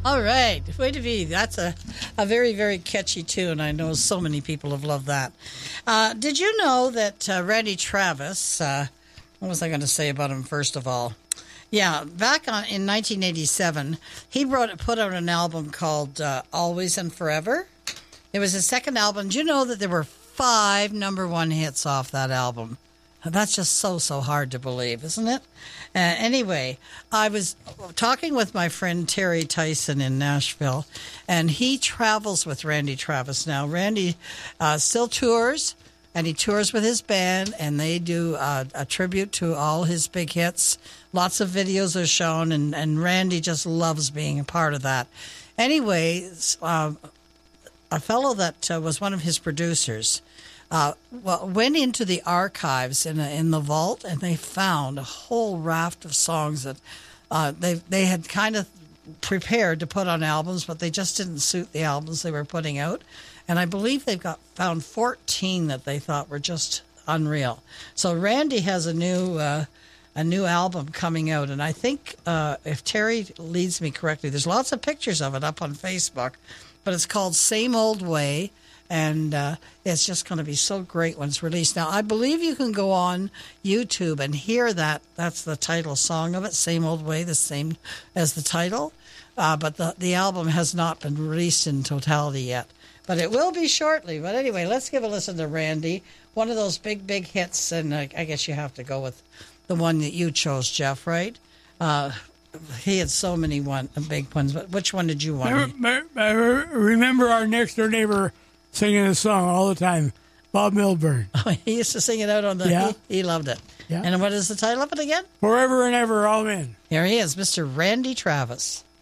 All right. Way to be. That's a very, very catchy tune. I know so many people have loved that. Did you know that Randy Travis, what was I going to say about him first of all? Yeah, back in 1987, he put out an album called Always and Forever. It was his second album. Do you know that there were 5 number 1 hits off that album? That's just so hard to believe, isn't it? Anyway, I was talking with my friend Terry Tyson in Nashville, and he travels with Randy Travis now. Randy still tours, and he tours with his band, and they do a tribute to all his big hits. Lots of videos are shown, and Randy just loves being a part of that. Anyway, a fellow that was one of his producers went into the archives in the vault, and they found a whole raft of songs that they had kind of prepared to put on albums, but they just didn't suit the albums they were putting out. And I believe they've found 14 that they thought were just unreal. So Randy has a new album coming out, and I think if Terry leads me correctly, there's lots of pictures of it up on Facebook, but it's called Same Old Way. And it's just going to be so great when it's released. Now, I believe you can go on YouTube and hear that. That's the title song of it, Same Old Way, the same as the title. But the album has not been released in totality yet. But it will be shortly. But anyway, let's give a listen to Randy. One of those big, big hits. And I guess you have to go with the one that you chose, Jeff, right? He had so many big ones. But which one did you want? I remember our next door neighbor singing a song all the time, Bob Milburn. Oh, he used to sing it out on the... Yeah. He loved it. Yeah. And what is the title of it again? Forever and Ever, All Men. Here he is, Mr. Randy Travis.